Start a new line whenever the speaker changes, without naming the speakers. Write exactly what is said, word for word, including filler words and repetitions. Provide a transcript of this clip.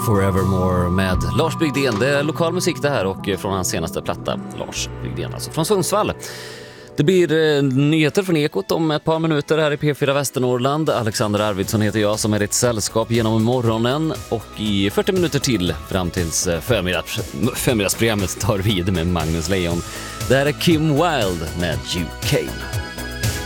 Forevermore med Lars Brygdén. Det är lokal musik det här och från hans senaste platta, Lars Brygdén, alltså från Sundsvall. Det blir eh, nyheter från Ekot om ett par minuter här i P fyra Västernorrland. Alexander Arvidsson heter jag som är ditt sällskap genom morgonen och i fyrtio minuter till fram tills förmiddags, förmiddagsprogrammet tar vid med Magnus Lejon. Det här är Kim Wilde med U K.